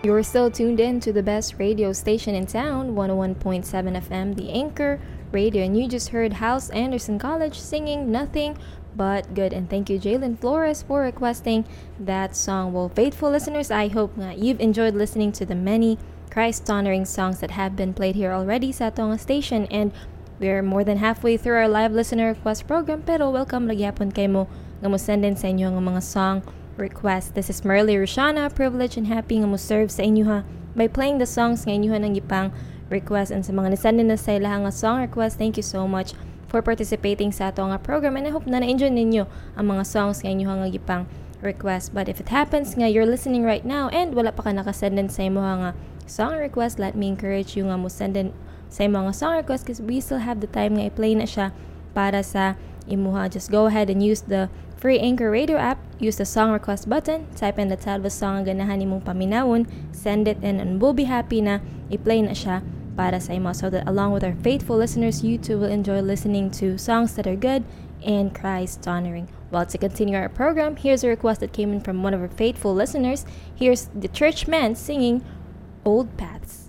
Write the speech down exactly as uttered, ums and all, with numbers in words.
You're still tuned in to the best radio station in town, one oh one point seven F M, The Anchor Radio, and you just heard House Anderson College singing Nothing But Good. And thank you, Jalen Flores, for requesting that song. Well, faithful listeners, I hope that you've enjoyed listening to the many Christ-honoring songs that have been played here already sa atong station, and we're more than halfway through our live listener request program, pero welcome magyapon kay mo nga mo send in sa inyo nga mga song request. This is Merly Roshana, privileged and happy nga mo serve sa inyo ha by playing the songs nga inyo nang gipang request. And sa mga nasend in na sa ilang nga song request, thank you so much for participating sa ato nga program, and I hope na na-enjoy ninyo ang mga songs nga inyo nga gipang request. But if it happens nga you're listening right now and wala pa ka nakasend in sa imo nga song request, let me encourage you nga mo send in sa imo nga song request because we still have the time nga i-play na siya para sa imuha. Just go ahead and use the free Anchor Radio app, use the song request button, type in the title of the song ang ganahan nimong paminawon, send it in, and we'll be happy na i-play na siya para sa imo, so that along with our faithful listeners, you too will enjoy listening to songs that are good and Christ-honoring. Well, to continue our program, here's a request that came in from one of our faithful listeners. Here's the Churchmen singing Old Paths.